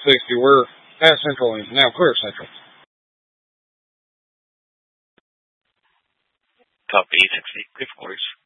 60. We're at Central Lanes. Now clear Central. Copy 60. Clear for orders.